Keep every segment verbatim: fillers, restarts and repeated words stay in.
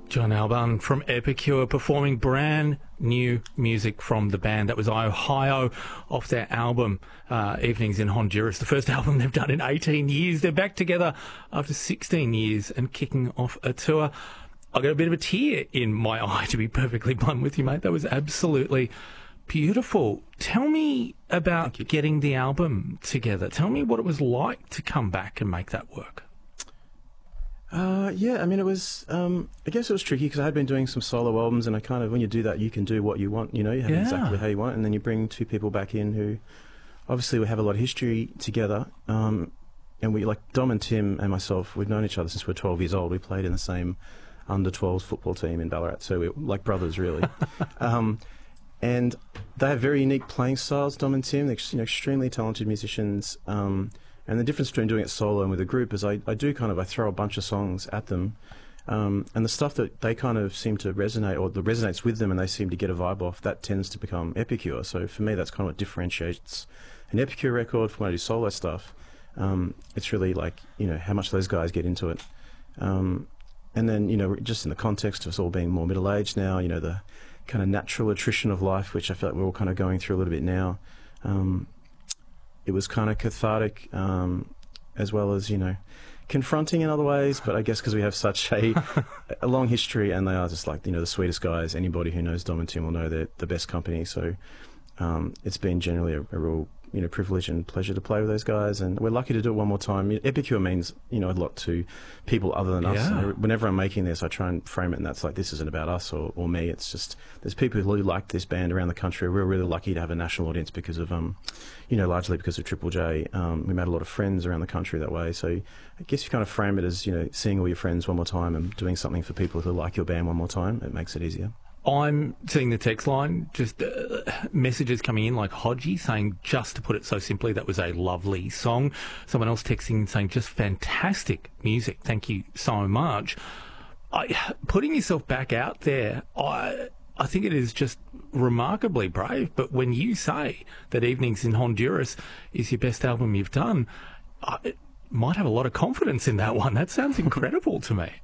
John Albarn from Epicure performing brand new music from the band. That was Ohio off their album uh, Evenings in Honduras, the first album they've done in eighteen years. They're back together after sixteen years and kicking off a tour. I got a bit of a tear in my eye, to be perfectly blunt with you, mate. That was absolutely beautiful. Tell me about getting the album together. Tell me what it was like to come back and make that work. Uh, yeah, I mean, it was, um, I guess it was tricky because I had been doing some solo albums, and I kind of, when you do that, you can do what you want, you know, you have Yeah. exactly how you want, and then you bring two people back in who obviously we have a lot of history together, um, and we, like Dom and Tim and myself, we've known each other since we were twelve years old. We played in the same under twelves football team in Ballarat, so we're like brothers, really. um, and they have very unique playing styles, Dom and Tim. They're, you know, extremely talented musicians, um, and the difference between doing it solo and with a group is I, I do kind of, I throw a bunch of songs at them, um, and the stuff that they kind of seem to resonate, or that resonates with them and they seem to get a vibe off, that tends to become Epicure. So for me, that's kind of what differentiates an Epicure record from when I do solo stuff. Um, it's really like, you know, how much those guys get into it. Um, and then, you know, just in the context of us all being more middle-aged now, you know, the kind of natural attrition of life, which I feel like we're all kind of going through a little bit now. Um, It was kind of cathartic, um, as well as, you know, confronting in other ways. But I guess because we have such a, a long history, and they are just like, you know, the sweetest guys. Anybody who knows Dom and Tim will know they're the best company. So um, it's been generally a, a real, you know, privilege and pleasure to play with those guys. And we're lucky to do it one more time. Epicure means, you know, a lot to people other than us. Yeah. And whenever I'm making this, I try and frame it, and that's like, this isn't about us or, or me. It's just, there's people who like this band around the country. We're really lucky to have a national audience because of, um, you know, largely because of Triple J. Um, we made a lot of friends around the country that way. So I guess you kind of frame it as, you know, seeing all your friends one more time and doing something for people who like your band one more time. It makes it easier. I'm seeing the text line, just uh, messages coming in like Hodgie saying, just to put it so simply, that was a lovely song. Someone else texting saying, just fantastic music. Thank you so much. I, putting yourself back out there, I I think it is just remarkably brave. But when you say that Evenings in Honduras is your best album you've done, I might have a lot of confidence in that one. That sounds incredible to me.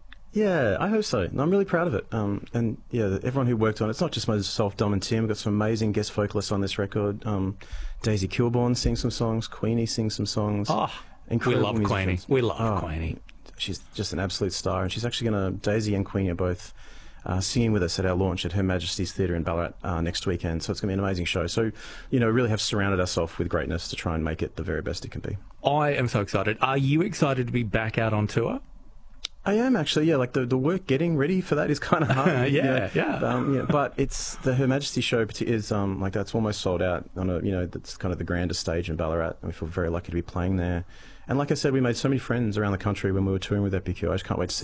Yeah, I hope so. And I'm really proud of it. Um, and yeah, everyone who worked on it, it's not just myself, Dom and Tim. We've got some amazing guest vocalists on this record. Um, Daisy Kilborn sings some songs. Queenie sings some songs. Oh, Incredible we love Queenie. musicians. We love Oh, Queenie. She's just an absolute star. And she's actually going to, Daisy and Queenie are both uh, singing with us at our launch at Her Majesty's Theatre in Ballarat uh, next weekend. So it's going to be an amazing show. So, you know, we really have surrounded ourselves with greatness to try and make it the very best it can be. I am so excited. Are you excited to be back out on tour? I am actually, yeah. Like the, the work getting ready for that is kind of hard. Yeah, you know. yeah. Um, yeah. But it's the Her Majesty show is um like that's almost sold out on a, you know, that's kind of the grandest stage in Ballarat, and we feel very lucky to be playing there. And like I said, we made so many friends around the country when we were touring with Epicure. I just can't wait to see